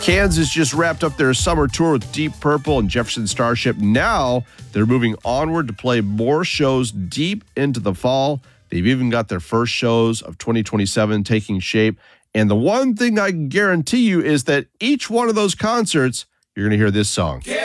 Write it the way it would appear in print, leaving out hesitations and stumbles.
Kansas just wrapped up their summer tour with Deep Purple and Jefferson Starship. Now they're moving onward to play more shows deep into the fall. They've even got their first shows of 2027 taking shape. And the one thing I can guarantee you is that each one of those concerts, you're going to hear this song.